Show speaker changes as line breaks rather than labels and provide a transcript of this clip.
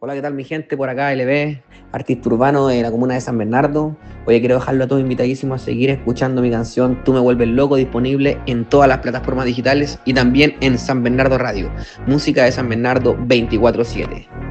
Hola, ¿qué tal mi gente? Por acá LB, artista urbano de la comuna de San Bernardo. Oye, quiero dejarlo a todos invitadísimos a seguir escuchando mi canción Tú me vuelves loco, disponible en todas las plataformas digitales y también en San Bernardo Radio, música de San Bernardo 24/7.